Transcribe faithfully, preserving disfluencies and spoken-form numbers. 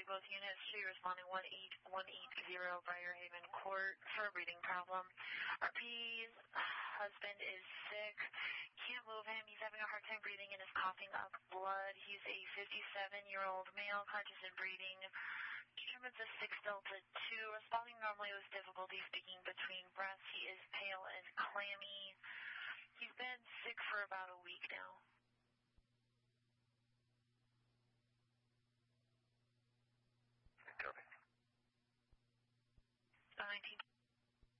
copy both units. She responding one eight one eight zero Briarhaven Court for a breathing problem. R P's husband is sick. Can't move him. He's having a hard time breathing and is coughing up blood. He's a fifty-seven-year-old male, conscious and breathing. Determines a six delta two. Responding normally with difficulty speaking between breaths. He is pale and clammy. He's been sick for about a week now.